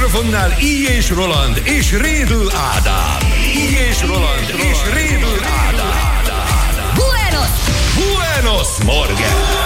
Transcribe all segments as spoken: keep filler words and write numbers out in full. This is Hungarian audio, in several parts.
mikrofonnál I. és Roland és Rédl Ádám. I. és Roland és Rédl Ádám. Buenos! Buenos Morgen!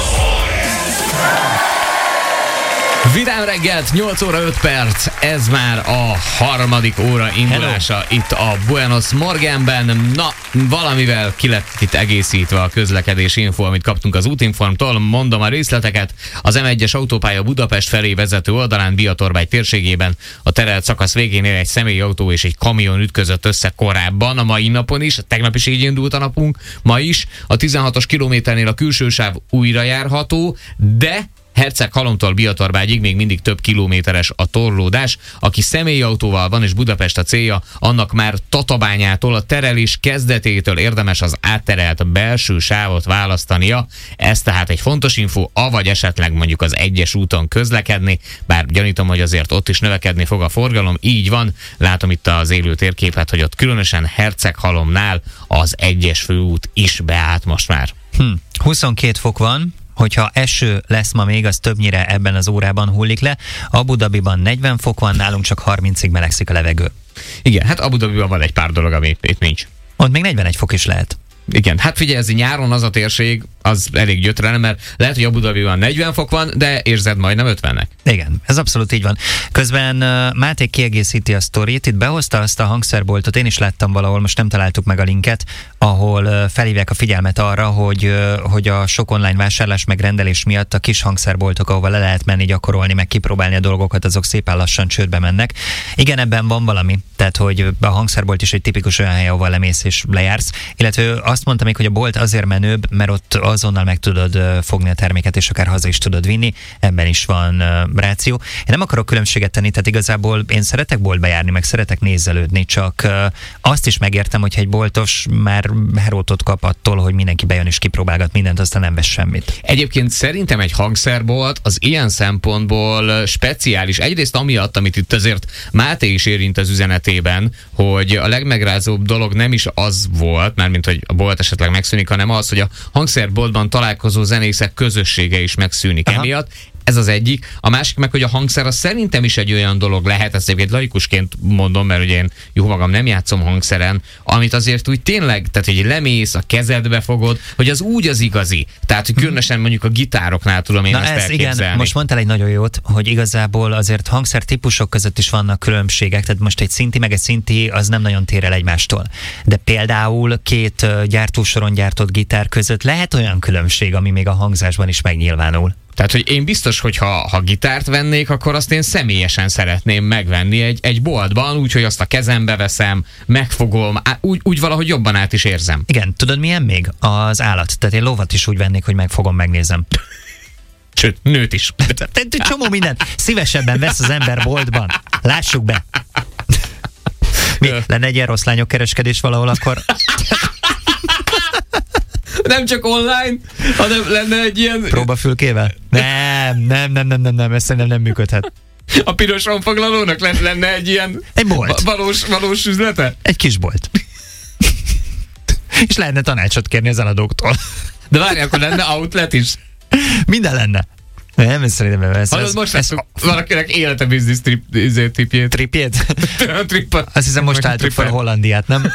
Vidám reggelt, nyolc óra öt perc, ez már a harmadik óra indulása. Hello. Itt a Buenos Morgenben. Na, valamivel ki lett itt egészítve a közlekedés info, amit kaptunk az Útinformtól. Mondom a részleteket. Az M egyes autópálya Budapest felé vezető oldalán Biatorbágy térségében a terelt szakasz végénél egy személyautó és egy kamion ütközött össze korábban, a mai napon is. Tegnap is így indult a napunk, ma is. A tizenhatos kilométernél a külső sáv újra járható, de Herceghalomtól Biatorbágyig még mindig több kilométeres a torlódás. Aki személyautóval van és Budapest a célja, annak már Tatabányától, a terelés kezdetétől érdemes az átterelt belső sávot választania. Ez tehát egy fontos info, avagy esetleg mondjuk az egyes úton közlekedni, bár gyanítom, hogy azért ott is növekedni fog a forgalom. Így van, látom itt az élő térképet, hogy ott különösen Herceghalomnál az egyes főút is beállt most már. Hm. huszonkét fok van. Hogyha eső lesz ma még, az többnyire ebben az órában hullik le. Abu Dhabiban negyven fok van, nálunk csak harmincig melegszik a levegő. Igen, hát Abu Dhabiban van egy pár dolog, ami itt nincs. Ott még negyvenegy fok is lehet. Igen, hát figyelj, ez nyáron az a térség, az elég gyötrelem, mert lehet, hogy Abu Dhabiban negyven fok van, de érzed majdnem ötvennek. Igen, ez abszolút így van. Közben uh, Máté kiegészíti a sztorit, itt behozta azt a hangszerboltot, én is láttam valahol, most nem találtuk meg a linket, ahol uh, felhívják a figyelmet arra, hogy, uh, hogy a sok online vásárlás megrendelés miatt a kis hangszerboltok, ahova le lehet menni gyakorolni, meg kipróbálni a dolgokat, azok szépen lassan csődbe mennek. Igen, ebben van valami, tehát hogy a hangszerbolt is egy tipikus olyan hely, ahol lemész és lejársz, illetve azt mondta még, hogy a bolt azért menőbb, mert ott azonnal meg tudod fogni a terméket, és akár haza is tudod vinni, ebben is van ráció. Én nem akarok különbséget tenni, tehát igazából én szeretek boltba járni, meg szeretek nézelődni, csak azt is megértem, hogyha egy boltos már herótot kap attól, hogy mindenki bejön és kipróbálgat mindent, aztán nem vesz semmit. Egyébként szerintem egy hangszerbolt az ilyen szempontból speciális. Egyrészt amiatt, amit itt azért Máté is érint az üzenetében, hogy a legmegrázóbb dolog nem is az volt, mármint hogy a bolt esetleg megszűnik, hanem az, hogy a hangszerboltban találkozó zenészek közössége is megszűnik. Aha. Emiatt. Ez az egyik. A másik meg, hogy a hangszer az szerintem is egy olyan dolog lehet, ezt egyébként laikusként mondom, mert ugye én jó magam nem játszom hangszeren, amit azért úgy tényleg, tehát hogy lemész, a kezedbe fogod, hogy az úgy az igazi. Tehát, hogy különösen mondjuk a gitároknál tudom én Na ezt ez elképzelni. Igen, most mondtál egy nagyon jót, hogy igazából azért hangszertípusok között is vannak különbségek, tehát most egy szinti meg egy szinti az nem nagyon tér el egymástól. De például két gyártósoron gyártott gitár között lehet olyan különbség, ami még a hangzásban is megnyilvánul. Tehát, hogy én biztos, hogy ha, ha gitárt vennék, akkor azt én személyesen szeretném megvenni egy, egy boltban, úgyhogy azt a kezembe veszem, megfogom, úgy, úgy valahogy jobban át is érzem. Igen, tudod milyen még? Az állat. Tehát én lovat is úgy vennék, hogy megfogom, megnézem. Sőt, nőt is. Csomó mindent. Szívesebben vesz az ember boltban. Lássuk be. Mi? Lenne egy ilyen rossz lányok kereskedés valahol, akkor... Nem csak online, hanem lenne egy ilyen... Próbafülkével? Nem, nem, nem, nem, nem, nem, ez szerintem nem működhet. A piros honfoglalónak lenne egy ilyen... Egy bolt. Valós, valós üzlete? Egy kis bolt. És lehetne tanácsot kérni az eladóktól. De várj, akkor lenne outlet is? Minden lenne. Nem, ez szerintem ez... Hallod, ez, most ez, lesz valakinek élete biznisz trip, tripjét. Tripjét? Trippa. Azt hiszem most álltuk fel Hollandiát, nem?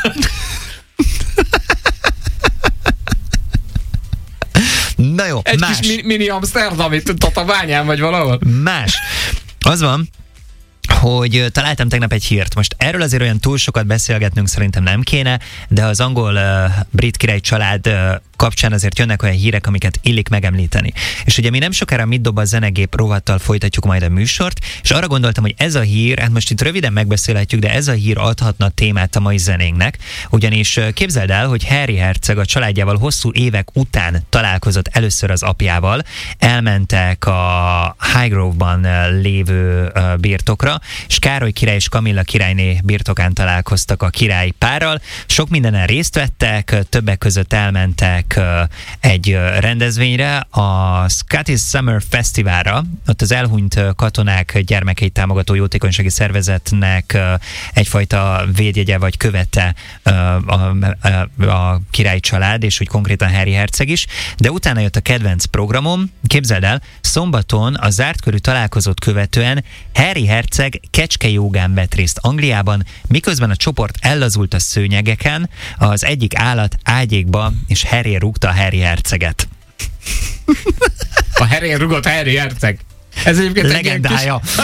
Na jó, egy más. kis mini Amsterdam itt Tatabányán vagy valahol. Más. Az van, hogy találtam tegnap egy hírt. Most erről azért olyan túl sokat beszélgetnünk szerintem nem kéne, de az angol uh, brit király család uh, kapcsán azért jönnek olyan hírek, amiket illik megemlíteni. És ugye mi nem sokára Mit dob a zenegép rovattal folytatjuk majd a műsort, és arra gondoltam, hogy ez a hír, hát most itt röviden megbeszélhetjük, de ez a hír adhatna témát a mai zenénknek, ugyanis képzeld el, hogy Harry herceg a családjával hosszú évek után találkozott először az apjával, elmentek a Highgrove-ban lévő birtokra, és Károly király és Kamilla királyné birtokán találkoztak a király párral, sok mindenen részt vettek, többek között elmentek egy rendezvényre, a Scottish Summer Festivalra, ott az elhunyt katonák gyermekeit támogató jótékonysági szervezetnek egyfajta védjegye vagy követe a, a, a, a király család, és úgy konkrétan Harry herceg is, de utána jött a kedvenc programom, képzeld el, szombaton a zárt körű találkozót követően Harry herceg kecskejógán vett részt Angliában, miközben a csoport ellazult a szőnyegeken, az egyik állat ágyékba, és Harry rúgta a Harry herceget. A Harry rúgott Harry herceg. Ez egyébként legendája. Kis...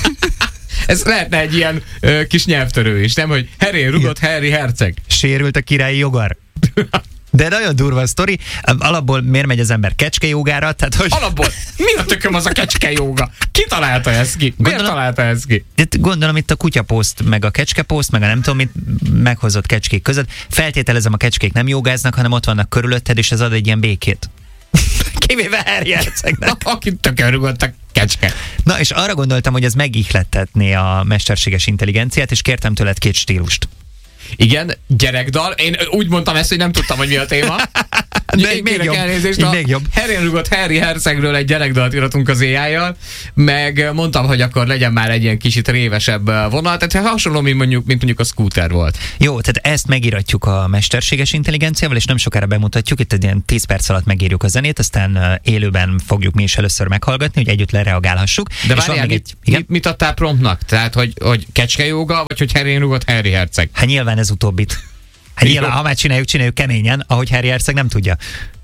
Ez lehetne egy ilyen ö, kis nyelvtörő is, nem? Hogy Harry rúgott Harry herceg. Sérült a királyi jogar. De nagyon durva a sztori. Alapból miért megy az ember kecskejógára? Tehát, hogy... Alapból? Mi a tököm az a kecskejóga? Ki találta ezt ki? Miért gondolom, találta ezt ki? Gondolom itt a kutyaposzt, meg a kecskeposzt, meg a nem tudom mit meghozott kecskék között. Feltételezem, a kecskék nem jogáznak, hanem ott vannak körülötted, és ez ad egy ilyen békét. Kivéve Harry hercegnek. Akit tökörrugott a kecske. Na, és arra gondoltam, hogy ez megihlettetné a mesterséges intelligenciát, és kértem tőled két stílust. Igen, gyerekdal. Én úgy mondtam ezt, hogy nem tudtam, hogy mi a téma. De még jobb. Elnézést, a még jobb. Harry rúgott Harry hercegről egy gyerekdalt iratunk az á í-jal, meg mondtam, hogy akkor legyen már egy ilyen kicsit révesebb vonal, tehát hasonló, mint mondjuk, mint mondjuk a Scooter volt. Jó, tehát ezt megiratjuk a mesterséges intelligenciával, és nem sokára bemutatjuk, itt egy ilyen tíz perc alatt megírjuk a zenét, aztán élőben fogjuk mi is először meghallgatni, hogy együtt lereagálhassuk. De várjál, egy, mit, mit adtál promptnak? Tehát, hogy, hogy kecskejóga, vagy hogy Harry rúgott Harry herceg? Hát nyilván ez utóbbit. Hát nyilván, ha már csináljuk, csináljuk keményen, ahogy Harry herceg nem tudja.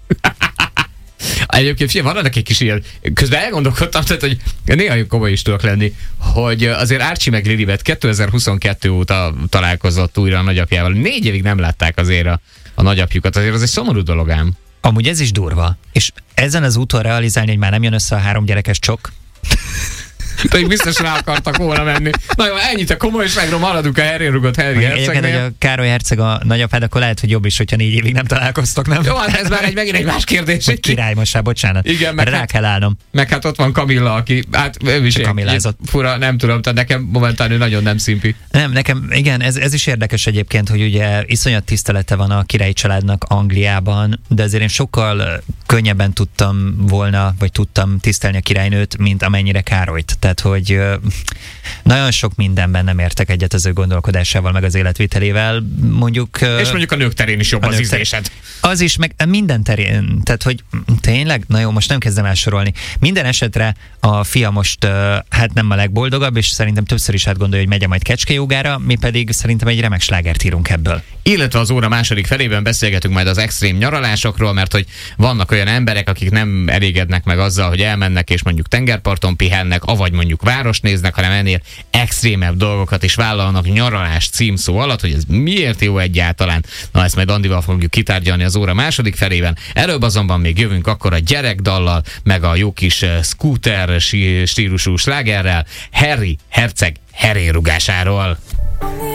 Egyébként figyelj, van egy kis ilyen, közben elgondolkodtam, tehát, hogy néha komoly is tudok lenni, hogy azért Archie meg Lilibet kétezer-huszonkettő óta találkozott újra a nagyapjával. Négy évig nem látták azért a, a nagyapjukat, azért az egy szomorú dolog ám. Amúgy ez is durva. És ezen az úton realizálni, hogy már nem jön össze a három gyerekes csok. Pedig biztos rá akartak volna menni. Na jó, ennyit a komolyságról, maradunk a Harry rúgott Harry hercegnél. Egyébként, hogy a Károly herceg a nagyapád, akkor lehet, hogy jobb is, hogyha négy évig nem találkoztok, nem? Jó, hát ez már egy, megint egy más kérdés. Hogy király most már, bocsánat. Igen, meg rá hát, kell állnom. Meg hát ott van Kamilla, aki, hát ő is Kamilázott. Fura, nem tudom, tehát nekem momentán ő nagyon nem szimpi. Nem, nekem, igen, ez, ez is érdekes egyébként, hogy ugye iszonyat tisztelete van a királyi családnak Angliában, de azért én sokkal könnyebben tudtam volna, vagy tudtam tisztelni a királynőt, mint amennyire Károlyt. Tehát, hogy nagyon sok mindenben nem értek egyet az ő gondolkodásával, meg az életvitelével. Mondjuk... És mondjuk a nők terén is jobb az ízlésed. Az is, meg minden terén. Tehát, hogy tényleg? Na jó, most nem kezdem el sorolni. Minden esetre a fia most hát nem a legboldogabb, és szerintem többször is átgondolja, hogy megye majd kecskejógára, mi pedig szerintem egy remek slágert írunk ebből. Illetve az óra második felében beszélgetünk majd az extrém nyaralásokról, mert hogy vannak olyan emberek, akik nem elégednek meg azzal, hogy elmennek és mondjuk tengerparton pihennek, avagy mondjuk város néznek, hanem ennél extrémebb dolgokat is vállalnak nyaralás címszó alatt, hogy ez miért jó egyáltalán. Na, ezt majd Andival fogjuk kitárgyalni az óra második felében. Előbb azonban még jövünk akkor a gyerekdallal, meg a jó kis Scooter stílusú slágerrel, Harry herceg herén rúgásáról.